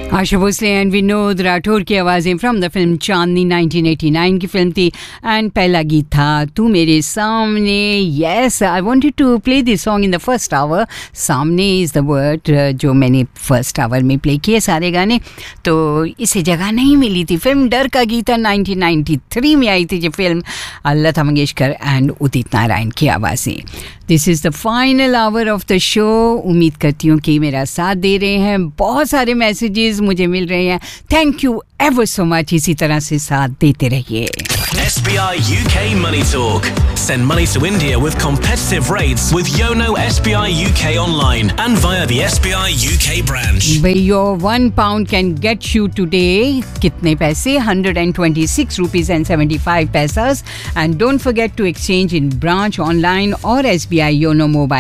Asha Bhosle and Vinod Rathore की आवाज़ें from the film चांदनी 1989 की फिल्म थी एंड पहला गीत था तू मेरे सामने. Yes, I wanted to play this song in the first hour. सामने इज़ द वर्ड जो मैंने फर्स्ट आवर में प्ले किए सारे गाने, तो इसे जगह नहीं मिली थी. फिल्म डर का गीत 1993 में आई थी, जो फिल्म लता मंगेशकर एंड उदित नारायण की आवाज़ें. This is the final hour of the show. उम्मीद करती हूँ कि मेरा साथ दे रहे हैं. बहुत सारे मैसेजेस मुझे मिल रहे हैं. Thank you ever so much. इसी तरह से साथ देते रहिए. SBI UK Money Talk. Send money to India with competitive rates with Yono SBI UK online and via the SBI UK branch. Your £1 can get you today. कितने पैसे? 126 rupees and 75 paisas. And don't forget to exchange in branch, online or SBI Yono mobile.